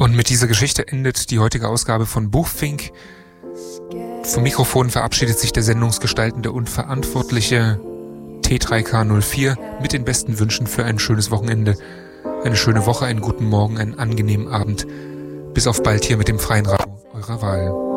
Und mit dieser Geschichte endet die heutige Ausgabe von Buchfink. Vom Mikrofon verabschiedet sich der Sendungsgestaltende und Verantwortliche T3K04 mit den besten Wünschen für ein schönes Wochenende, eine schöne Woche, einen guten Morgen, einen angenehmen Abend. Bis auf bald hier mit dem freien Radio eurer Wahl.